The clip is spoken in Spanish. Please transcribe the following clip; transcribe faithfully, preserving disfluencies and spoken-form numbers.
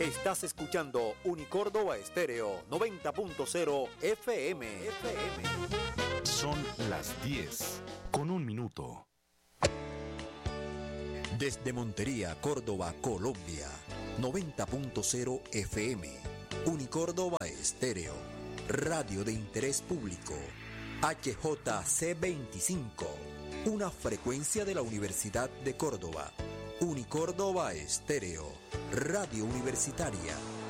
Estás escuchando Unicórdoba Estéreo noventa punto cero F M. F M. Son las diez con un minuto. Desde Montería, Córdoba, Colombia, noventa punto cero F M. Unicórdoba Estéreo, radio de interés público. H J C veinticinco, una frecuencia de la Universidad de Córdoba. Unicórdoba Estéreo, radio universitaria.